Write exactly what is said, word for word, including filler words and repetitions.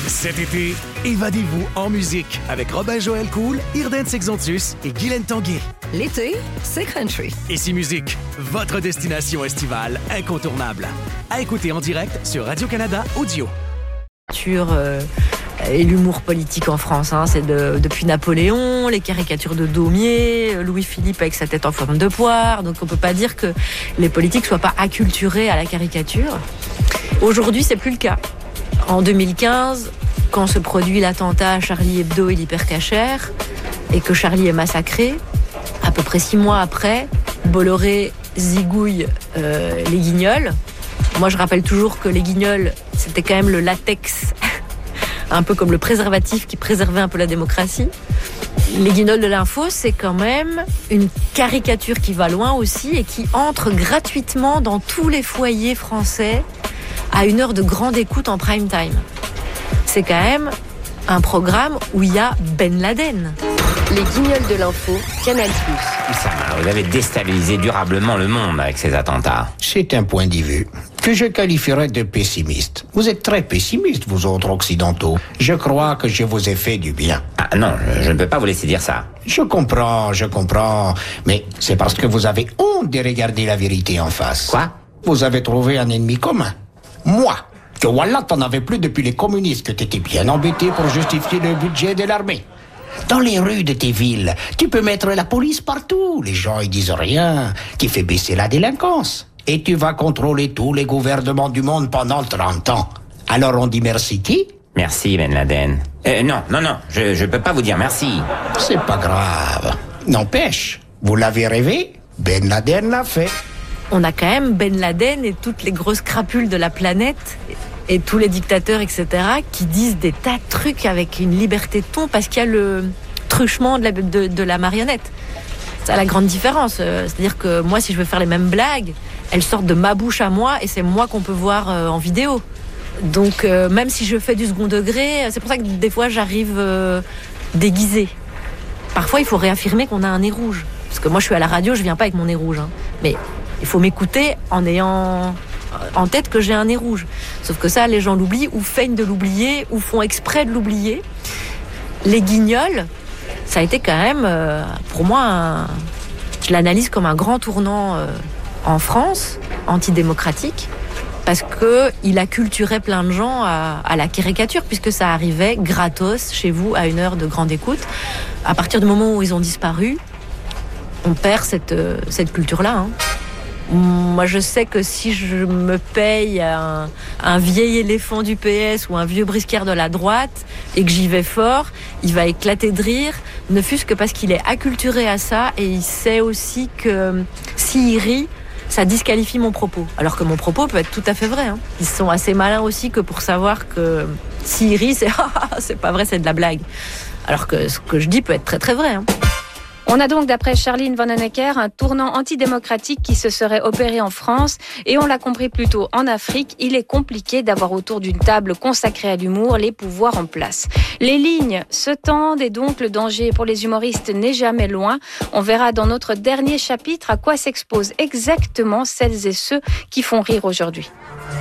Cet été, évadez-vous en musique avec Robin Joël Cool, Irden Sexontus et Guylaine Tanguay. L'été, c'est country. Ici Musique, votre destination estivale incontournable. À écouter en direct sur Radio-Canada Audio. Euh, et l'humour politique en France, hein, c'est de, depuis Napoléon, les caricatures de Daumier, Louis-Philippe avec sa tête en forme de poire. Donc on peut pas dire que les politiques soient pas acculturés à la caricature. Aujourd'hui, c'est plus le cas. En deux mille quinze, quand se produit l'attentat à Charlie Hebdo et l'Hypercacher, et que Charlie est massacré, à peu près six mois après, Bolloré zigouille euh, les Guignols. Moi, je rappelle toujours que les Guignols, c'était quand même le latex, un peu comme le préservatif qui préservait un peu la démocratie. Les Guignols de l'info, c'est quand même une caricature qui va loin aussi et qui entre gratuitement dans tous les foyers français à une heure de grande écoute en prime time. C'est quand même un programme où il y a Ben Laden. Les Guignols de l'info, Canal plus. Oussama, vous avez déstabilisé durablement le monde avec ces attentats. C'est un point de vue que je qualifierais de pessimiste. Vous êtes très pessimiste, vous autres occidentaux. Je crois que je vous ai fait du bien. Ah non, je, je ne peux pas vous laisser dire ça. Je comprends, je comprends. Mais c'est parce que vous avez honte de regarder la vérité en face. Quoi ? Vous avez trouvé un ennemi commun. Moi, que voilà, t'en avais plus depuis les communistes, que t'étais bien embêté pour justifier le budget de l'armée. Dans les rues de tes villes, tu peux mettre la police partout. Les gens, ils disent rien, qui fait baisser la délinquance. Et tu vas contrôler tous les gouvernements du monde pendant trente ans. Alors on dit merci qui ? Merci, Ben Laden. Euh, non, non, non, je je peux pas vous dire merci. C'est pas grave. N'empêche, vous l'avez rêvé, Ben Laden l'a fait. On a quand même Ben Laden et toutes les grosses crapules de la planète et tous les dictateurs, et cetera, qui disent des tas de trucs avec une liberté de ton parce qu'il y a le truchement de la, de, de la marionnette. C'est la grande différence. C'est-à-dire que moi, si je veux faire les mêmes blagues, elles sortent de ma bouche à moi et c'est moi qu'on peut voir en vidéo. Donc, euh, même si je fais du second degré, c'est pour ça que des fois, j'arrive euh, déguisée. Parfois, il faut réaffirmer qu'on a un nez rouge. Parce que moi, je suis à la radio, je viens pas avec mon nez rouge. Hein. Mais il faut m'écouter en ayant en tête que j'ai un nez rouge. Sauf que ça, les gens l'oublient, ou feignent de l'oublier, ou font exprès de l'oublier. Les Guignols, ça a été quand même, euh, pour moi, un... je l'analyse comme un grand tournant euh, en France, antidémocratique, parce qu'il acculturait plein de gens à, à la caricature, puisque ça arrivait gratos chez vous à une heure de grande écoute. À partir du moment où ils ont disparu, on perd cette, euh, cette culture-là, hein. Moi, je sais que si je me paye un, un vieil éléphant du P S ou un vieux briscard de la droite et que j'y vais fort, il va éclater de rire, ne fût-ce que parce qu'il est acculturé à ça et il sait aussi que s'il rit, ça disqualifie mon propos. Alors que mon propos peut être tout à fait vrai, hein. Ils sont assez malins aussi que pour savoir que s'il rit, c'est c'est pas vrai, c'est de la blague. Alors que ce que je dis peut être très très vrai, hein. On a donc, d'après Charline Vanhoenacker, un tournant antidémocratique qui se serait opéré en France. Et on l'a compris plus tôt, en Afrique, il est compliqué d'avoir autour d'une table consacrée à l'humour les pouvoirs en place. Les lignes se tendent et donc le danger pour les humoristes n'est jamais loin. On verra dans notre dernier chapitre à quoi s'exposent exactement celles et ceux qui font rire aujourd'hui.